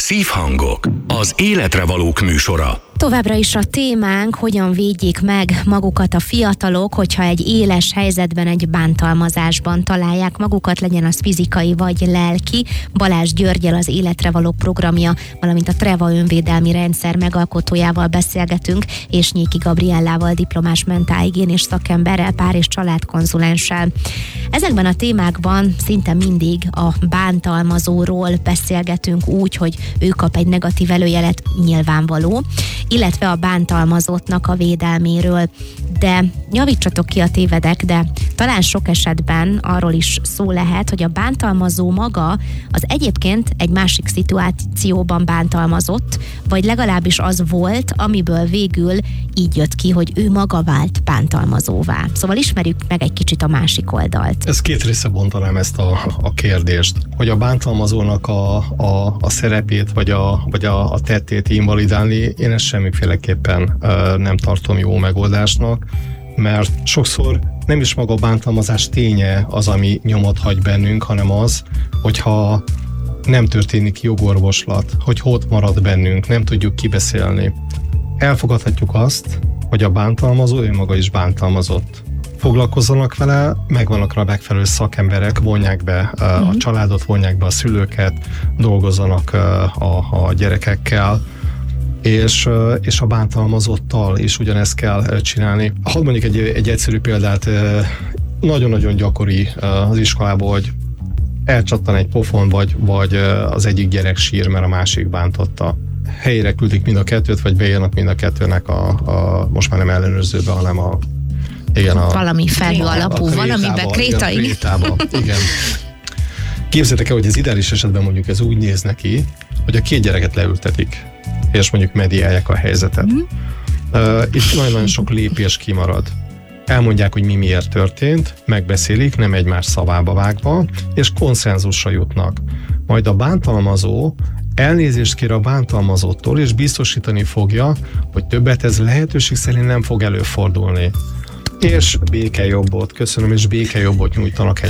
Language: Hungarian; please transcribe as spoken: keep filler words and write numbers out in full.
Szívhangok, az életre valók műsora. Továbbra is a témánk, hogyan védjék meg magukat a fiatalok, hogyha egy éles helyzetben, egy bántalmazásban találják magukat, legyen az fizikai vagy lelki. Balázs Györggyel, az Életre Valók programja, valamint a Treva önvédelmi rendszer megalkotójával beszélgetünk, és Nyéki Gabriellával, diplomás mentálhigiénés szakemberrel, pár- és családkonzulenssel. Ezekben a témákban szinte mindig a bántalmazóról beszélgetünk úgy, hogy ő kap egy negatív előjelet, nyilvánvaló, illetve a bántalmazottnak a védelméről. De javítsatok ki, a tévedek, de talán sok esetben arról is szó lehet, hogy a bántalmazó maga az egyébként egy másik szituációban bántalmazott, vagy legalábbis az volt, amiből végül így jött ki, hogy ő maga vált bántalmazóvá. Szóval ismerjük meg egy kicsit a másik oldalt. Ez két része bontanám ezt a, a kérdést, hogy a bántalmazónak a, a, a szerepét, vagy a, vagy a, a tettét invalidálni, én ezt semmiféleképpen uh, nem tartom jó megoldásnak, mert sokszor nem is maga a bántalmazás ténye az, ami nyomot hagy bennünk, hanem az, hogyha nem történik jogorvoslat, hogy ott marad bennünk, nem tudjuk kibeszélni. Elfogadhatjuk azt, hogy a bántalmazó ő maga is bántalmazott. Foglalkozzanak vele, megvannak rá megfelelő szakemberek, vonják be uh, a családot, vonják be a szülőket, dolgozzanak uh, a, a gyerekekkel, és, uh, és a bántalmazottal is ugyanezt kell uh, csinálni. Hadd mondjuk egy, egy egyszerű példát, uh, nagyon-nagyon gyakori uh, az iskolában, hogy elcsattan egy pofon, vagy, vagy uh, az egyik gyerek sír, mert a másik bántotta. Helyére küldik mind a kettőt, vagy beírnak mind a kettőnek a, a most már nem ellenőrzőbe, hanem a igen, a, valami felhő alapú, valamibe, krétai. Igen, krétába, igen. Képzeljétek el, hogy az ideális esetben mondjuk ez úgy néz neki, hogy a két gyereket leültetik, és mondjuk mediálják a helyzetet. Mm. Uh, itt nagyon-nagyon sok lépés kimarad. Elmondják, hogy mi miért történt, megbeszélik, nem egymás szavába vágva, és konszenzusra jutnak. Majd a bántalmazó elnézést kér a bántalmazottól, és biztosítani fogja, hogy többet ez lehetőség szerint nem fog előfordulni. És békejobbot, köszönöm, és békejobbot nyújtanak egy